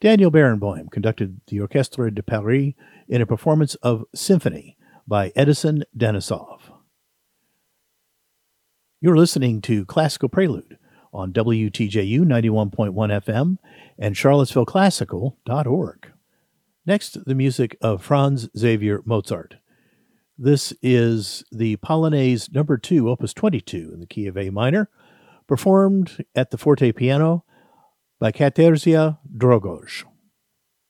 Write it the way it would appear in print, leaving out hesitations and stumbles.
Daniel Barenboim conducted the Orchestre de Paris in a performance of Symphony by Edison Denisov. You're listening to Classical Prelude on WTJU 91.1 FM and charlottesvilleclassical.org. Next, the music of Franz Xavier Mozart. This is the Polonaise No. 2, Opus 22 in the key of A minor, performed at the forte piano by Katarzyna Drogos.